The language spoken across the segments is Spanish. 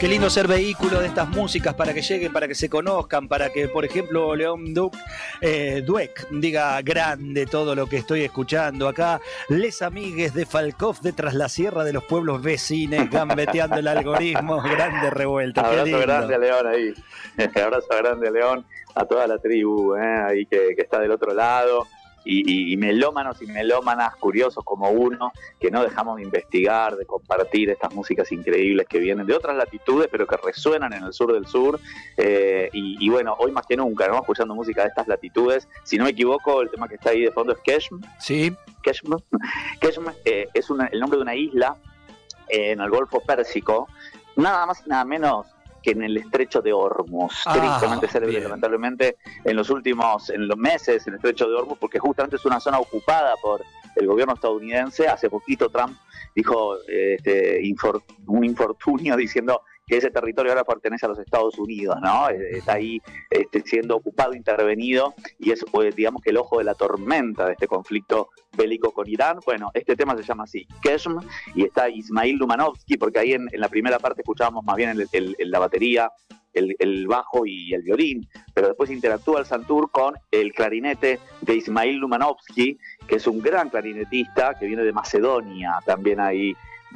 Qué lindo ser vehículo de estas músicas para que lleguen, para que se conozcan, para que, por ejemplo, León Dweck diga grande todo lo que estoy escuchando acá. Les amigues de Falkov de Tras la Sierra de los pueblos vecines, gambeteando el algoritmo, grande revuelto. Abrazo grande a León ahí. Abrazo grande a León, a toda la tribu ahí que está del otro lado. Y melómanos y melómanas curiosos como uno, que no dejamos de investigar, de compartir estas músicas increíbles que vienen de otras latitudes, pero que resuenan en el sur del sur. Y bueno, hoy más que nunca, ¿no? Escuchando música de estas latitudes. Si no me equivoco, el tema que está ahí de fondo es Keshm. Sí. Keshm es el nombre de una isla en el Golfo Pérsico, nada más y nada menos que en el estrecho de Hormuz, tristemente célebre, lamentablemente, en los meses, en el estrecho de Hormuz, porque justamente es una zona ocupada por el gobierno estadounidense. Hace poquito Trump dijo un infortunio diciendo que ese territorio ahora pertenece a los Estados Unidos, ¿no? Está ahí siendo ocupado, intervenido, y es, digamos, que el ojo de la tormenta de este conflicto bélico con Irán. Bueno, este tema se llama así, Keshm, y está Ismail Lumanovsky, porque ahí en la primera parte escuchábamos más bien la batería, el bajo y el violín, pero después interactúa el santur con el clarinete de Ismail Lumanovsky, que es un gran clarinetista que viene de Macedonia, también ahí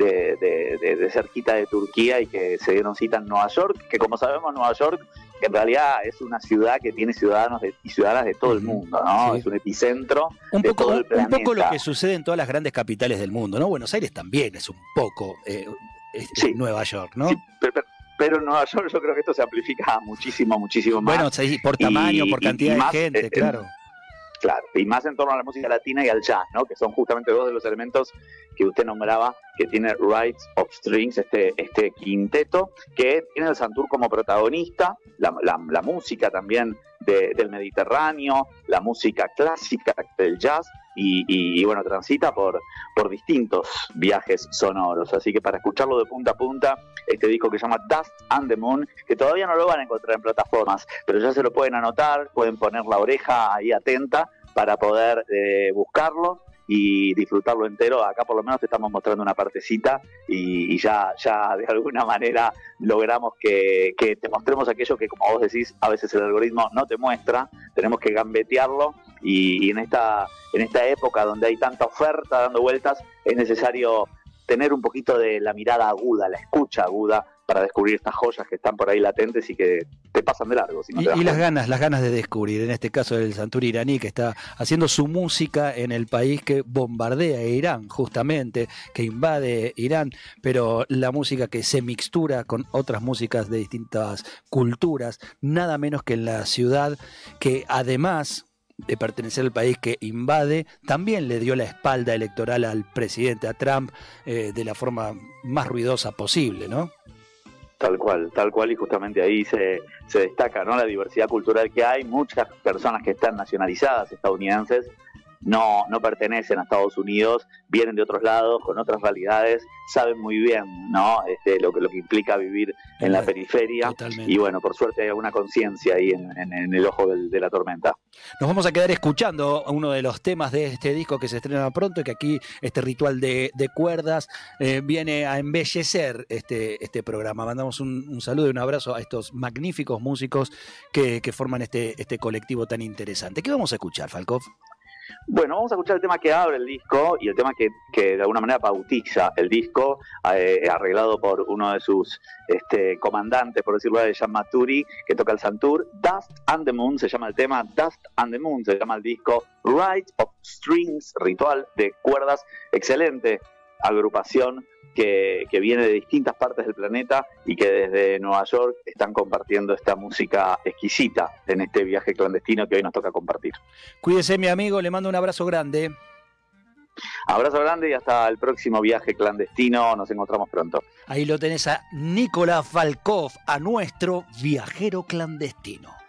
de cerquita de Turquía, y que se dieron cita en Nueva York, que como sabemos Nueva York en realidad es una ciudad que tiene ciudadanos y ciudadanas de todo el mundo, ¿no? Sí. Es un epicentro de todo el planeta. Un poco lo que sucede en todas las grandes capitales del mundo, ¿no? Buenos Aires también es un poco sí. Nueva York, ¿no? Sí, pero en Nueva York yo creo que esto se amplifica muchísimo más. Bueno, por tamaño, por cantidad de gente, claro. Claro, y más en torno a la música latina y al jazz, ¿no? Que son justamente dos de los elementos que usted nombraba, que tiene Rights of Strings, este quinteto, que tiene el santur como protagonista, la música también del Mediterráneo, la música clásica del jazz, y bueno, transita por distintos viajes sonoros. Así que para escucharlo de punta a punta, este disco que se llama Dust and the Moon, que todavía no lo van a encontrar en plataformas, pero ya se lo pueden anotar, pueden poner la oreja ahí atenta para poder buscarlo y disfrutarlo entero. Acá por lo menos te estamos mostrando una partecita y ya de alguna manera logramos que te mostremos aquello que, como vos decís, a veces el algoritmo no te muestra. Tenemos que gambetearlo, y en esta época donde hay tanta oferta dando vueltas, es necesario tener un poquito de la mirada aguda, la escucha aguda, para descubrir estas joyas que están por ahí latentes y que te pasan de largo. Si no y las ganas de descubrir, en este caso del santur iraní, que está haciendo su música en el país que bombardea Irán, justamente, que invade Irán, pero la música que se mixtura con otras músicas de distintas culturas, nada menos que en la ciudad que, además de pertenecer al país que invade, también le dio la espalda electoral al presidente, a Trump, de la forma más ruidosa posible, ¿no? Tal cual, y justamente ahí se destaca, ¿no?, la diversidad cultural que hay. Muchas personas que están nacionalizadas estadounidenses no pertenecen a Estados Unidos, vienen de otros lados, con otras realidades, saben muy bien, ¿no?, lo que implica vivir en la periferia. Totalmente. Y bueno, por suerte hay alguna conciencia ahí en el ojo de la tormenta. Nos vamos a quedar escuchando uno de los temas de este disco que se estrena pronto, y que aquí este ritual de cuerdas viene a embellecer este programa. Mandamos un saludo y un abrazo a estos magníficos músicos que forman este colectivo tan interesante. ¿Qué vamos a escuchar, Falkov? Bueno, vamos a escuchar el tema que abre el disco y el tema que de alguna manera bautiza el disco, arreglado por uno de sus comandantes, por decirlo de Jean Maturi, que toca el santur. Dust and the Moon se llama el tema, Dust and the Moon se llama el disco, Rights of Strings, ritual de cuerdas, excelente agrupación que viene de distintas partes del planeta y que desde Nueva York están compartiendo esta música exquisita en este viaje clandestino que hoy nos toca compartir. Cuídese, mi amigo, le mando un abrazo grande. Abrazo grande y hasta el próximo viaje clandestino, nos encontramos pronto. Ahí lo tenés a Nicolás Falkov, a nuestro viajero clandestino.